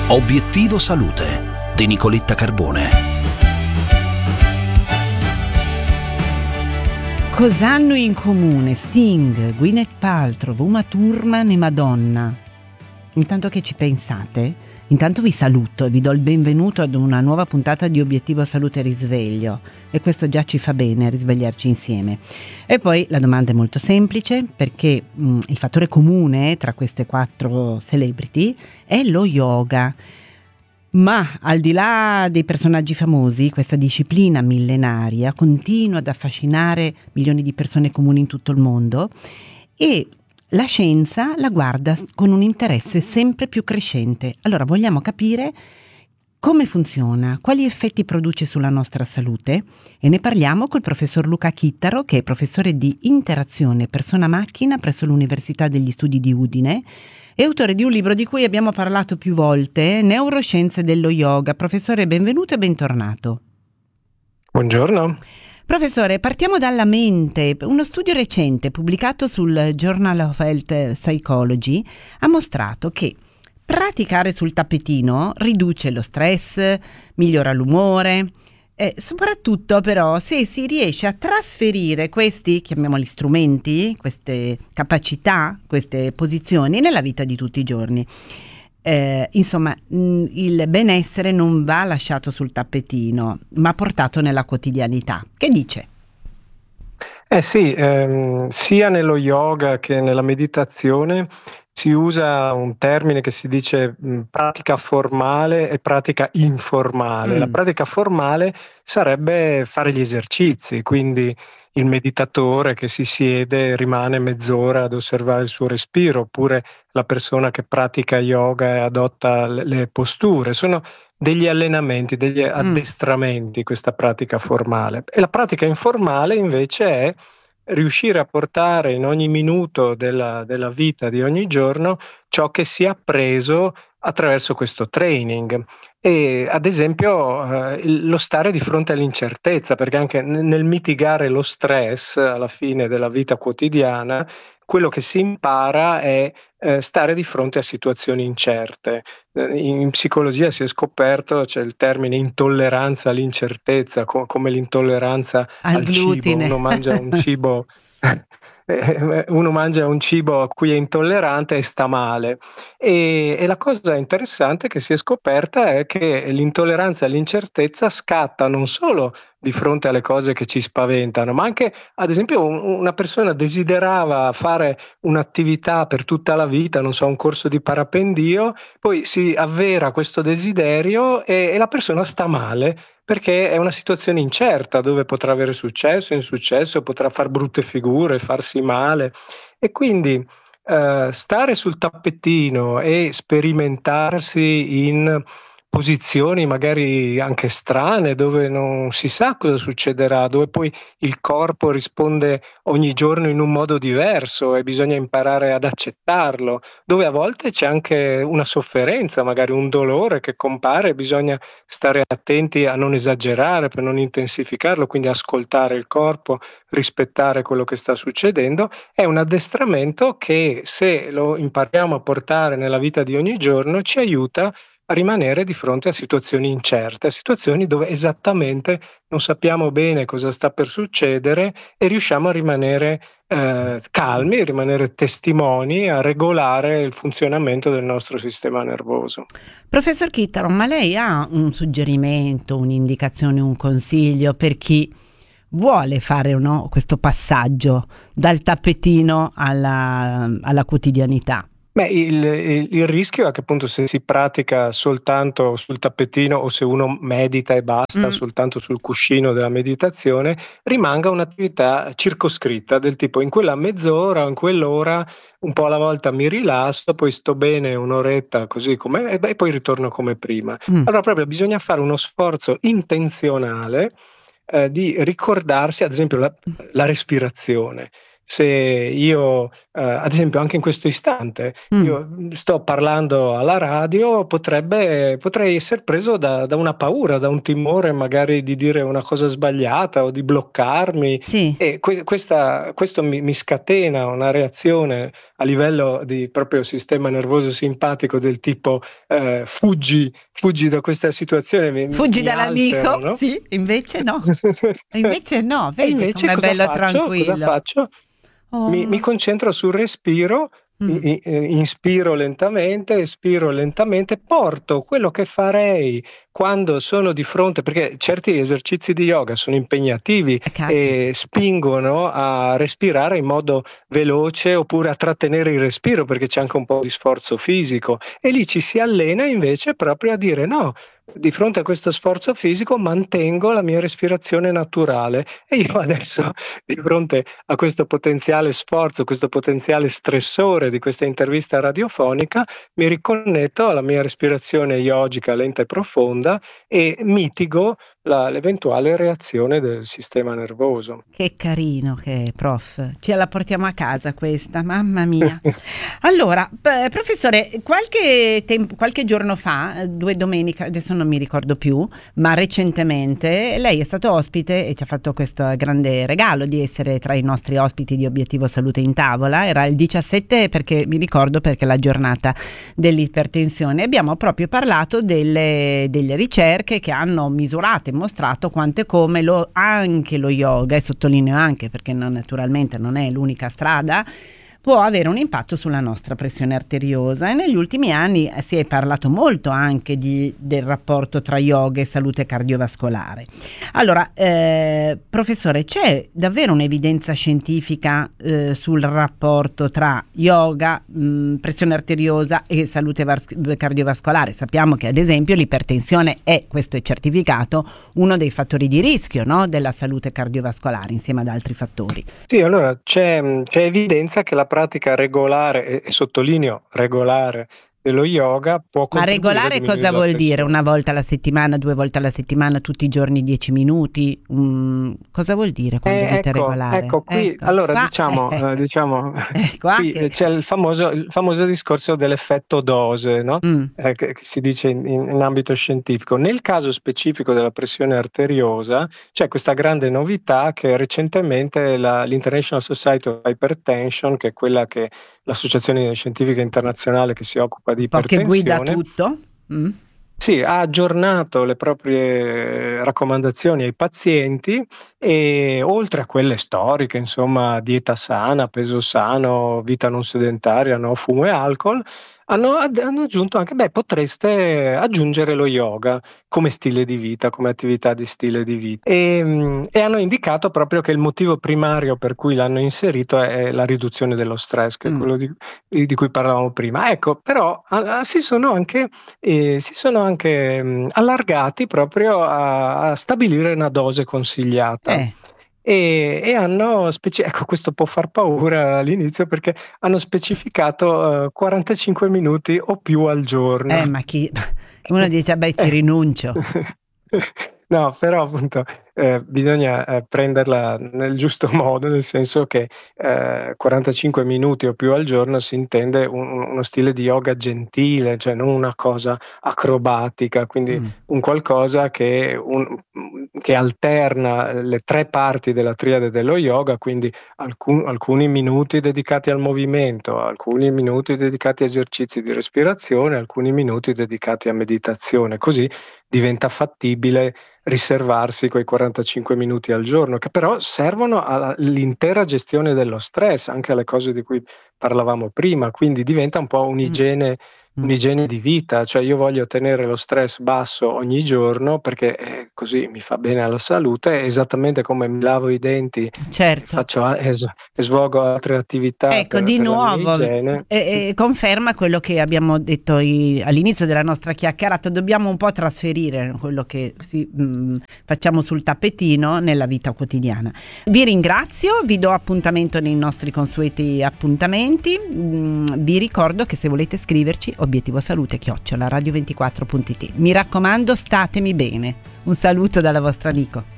Obiettivo Salute di Nicoletta Carbone. Cosa hanno in comune Sting, Gwyneth Paltrow, Uma Thurman e Madonna? Intanto che ci pensate, intanto vi saluto e vi do il benvenuto ad una nuova puntata di Obiettivo Salute Risveglio, e questo già ci fa bene risvegliarci insieme. E poi la domanda è molto semplice, perché il fattore comune tra queste 4 celebrity è lo yoga. Ma al di là dei personaggi famosi, questa disciplina millenaria continua ad affascinare milioni di persone comuni in tutto il mondo, e la scienza la guarda con un interesse sempre più crescente. Allora vogliamo capire come funziona, quali effetti produce sulla nostra salute, e ne parliamo col professor Luca Chittaro, che è professore di interazione persona-macchina presso l'Università degli Studi di Udine e autore di un libro di cui abbiamo parlato più volte, Neuroscienze dello Yoga. Professore, benvenuto e bentornato. Buongiorno. Professore, partiamo dalla mente. Uno studio recente pubblicato sul Journal of Health Psychology ha mostrato che praticare sul tappetino riduce lo stress, migliora l'umore, soprattutto però se si riesce a trasferire questi, chiamiamoli strumenti, queste capacità, queste posizioni nella vita di tutti i giorni. Insomma, il benessere non va lasciato sul tappetino, ma portato nella quotidianità. Che dice? Sì, sia nello yoga che nella meditazione si usa un termine che si dice pratica formale e pratica informale. La pratica formale sarebbe fare gli esercizi, quindi il meditatore che si siede e rimane mezz'ora ad osservare il suo respiro, oppure la persona che pratica yoga e adotta le posture. Sono degli allenamenti, degli addestramenti, questa pratica formale. E la pratica informale invece è riuscire a portare in ogni minuto della vita di ogni giorno ciò che si è appreso attraverso questo training. E ad esempio lo stare di fronte all'incertezza, perché anche nel mitigare lo stress alla fine della vita quotidiana, quello che si impara è stare di fronte a situazioni incerte. In psicologia si è scoperto, c'è il termine intolleranza all'incertezza, come l'intolleranza al glutine. Cibo. Uno mangia un cibo a cui è intollerante e sta male. E la cosa interessante che si è scoperta è che l'intolleranza all'incertezza scatta non solo di fronte alle cose che ci spaventano, ma anche, ad esempio, una persona desiderava fare un'attività per tutta la vita, non so, un corso di parapendio, poi si avvera questo desiderio e la persona sta male, perché è una situazione incerta dove potrà avere successo, insuccesso, potrà far brutte figure, farsi male. E quindi stare sul tappetino e sperimentarsi in posizioni magari anche strane, dove non si sa cosa succederà, dove poi il corpo risponde ogni giorno in un modo diverso e bisogna imparare ad accettarlo, dove a volte c'è anche una sofferenza, magari un dolore che compare e bisogna stare attenti a non esagerare per non intensificarlo, quindi ascoltare il corpo, rispettare quello che sta succedendo. È un addestramento che, se lo impariamo a portare nella vita di ogni giorno, ci aiuta a rimanere di fronte a situazioni incerte, a situazioni dove esattamente non sappiamo bene cosa sta per succedere e riusciamo a rimanere calmi, a rimanere testimoni, a regolare il funzionamento del nostro sistema nervoso. Professor Chittaro, ma lei ha un suggerimento, un'indicazione, un consiglio per chi vuole fare questo passaggio dal tappetino alla quotidianità? Beh, il rischio è che appunto se si pratica soltanto sul tappetino o se uno medita e basta soltanto sul cuscino della meditazione, rimanga un'attività circoscritta, del tipo in quella mezz'ora o in quell'ora un po' alla volta mi rilasso, poi sto bene un'oretta così come e poi ritorno come prima. Allora proprio bisogna fare uno sforzo intenzionale di ricordarsi ad esempio la respirazione. se io, ad esempio anche in questo istante, io sto parlando alla radio, potrei essere preso da una paura, da un timore magari di dire una cosa sbagliata o di bloccarmi, Sì. e questo mi scatena una reazione a livello di proprio sistema nervoso simpatico del tipo fuggi da questa situazione, Fuggi mi dall'amico, altero, no? sì, invece no. Invece no, E vedi invece com'è bello cosa tranquillo. faccio? Mi Oh. concentro sul respiro, inspiro lentamente, espiro lentamente, porto quello che farei quando sono di fronte, perché certi esercizi di yoga sono impegnativi Caspita. e spingono a respirare in modo veloce oppure a trattenere il respiro perché c'è anche un po' di sforzo fisico, e lì ci si allena invece proprio a dire no. Di fronte a questo sforzo fisico mantengo la mia respirazione naturale, e io adesso di fronte a questo potenziale sforzo, questo potenziale stressore di questa intervista radiofonica, mi riconnetto alla mia respirazione yogica lenta e profonda e mitigo l'eventuale reazione del sistema nervoso. Che carino che è, prof. Ce la portiamo a casa questa, mamma mia. Allora, professore, qualche giorno fa, 2 domeniche, adesso non mi ricordo più, ma recentemente lei è stato ospite e ci ha fatto questo grande regalo di essere tra i nostri ospiti di Obiettivo Salute in Tavola. Era il 17, perché mi ricordo, perché è la giornata dell'ipertensione. Abbiamo proprio parlato delle ricerche che hanno misurato e mostrato quanto e come anche lo yoga, e sottolineo anche perché naturalmente non è l'unica strada, può avere un impatto sulla nostra pressione arteriosa. E negli ultimi anni si è parlato molto anche del rapporto tra yoga e salute cardiovascolare. Allora, professore, c'è davvero un'evidenza scientifica sul rapporto tra yoga, pressione arteriosa e salute cardiovascolare? Sappiamo che ad esempio l'ipertensione questo è certificato, uno dei fattori di rischio, no, della salute cardiovascolare insieme ad altri fattori. Sì, allora c'è evidenza che la pratica regolare, e sottolineo regolare, dello yoga può Ma contribuire a regolare diminuire cosa la vuol dire? pressione. Una volta alla settimana, 2 volte alla settimana, tutti i giorni 10 minuti? Cosa vuol dire quando dite regolare? Ecco, qui allora qua, diciamo qua qui che... c'è il famoso discorso dell'effetto dose, no? Che si dice in ambito scientifico. Nel caso specifico della pressione arteriosa c'è questa grande novità che recentemente l'International Society of Hypertension, che è quella che l'associazione scientifica internazionale che si occupa di un po' che guida ipertensione, tutto? sì, ha aggiornato le proprie raccomandazioni ai pazienti, e oltre a quelle storiche, insomma, dieta sana, peso sano, vita non sedentaria, no fumo e alcol, hanno aggiunto anche, potreste aggiungere lo yoga come stile di vita, come attività di stile di vita. E hanno indicato proprio che il motivo primario per cui l'hanno inserito è la riduzione dello stress, che è quello di cui parlavamo prima. Ecco, però si sono anche allargati proprio a stabilire una dose consigliata. E hanno ecco, questo può far paura all'inizio perché hanno specificato 45 minuti o più al giorno. Ma uno dice, ci rinuncio. No, però appunto bisogna prenderla nel giusto modo, nel senso che 45 minuti o più al giorno si intende uno stile di yoga gentile, cioè non una cosa acrobatica, quindi un qualcosa che alterna le 3 parti della triade dello yoga, quindi alcuni minuti dedicati al movimento, alcuni minuti dedicati a esercizi di respirazione, alcuni minuti dedicati a meditazione, così diventa fattibile riservarsi quei 45 minuti al giorno, che però servono all'intera gestione dello stress, anche alle cose di cui parlavamo prima, quindi diventa un po' un'igiene di vita, cioè io voglio tenere lo stress basso ogni giorno perché così mi fa bene alla salute, esattamente come mi lavo i denti, faccio e svolgo altre attività. Ecco, di nuovo conferma quello che abbiamo detto all'inizio della nostra chiacchierata: dobbiamo un po' trasferire quello che facciamo sul tappetino nella vita quotidiana. Vi ringrazio, vi do appuntamento nei nostri consueti appuntamenti. Vi ricordo che se volete scriverci, obiettivosalute@radio24.it. Mi raccomando, statemi bene. Un saluto dalla vostra Nico.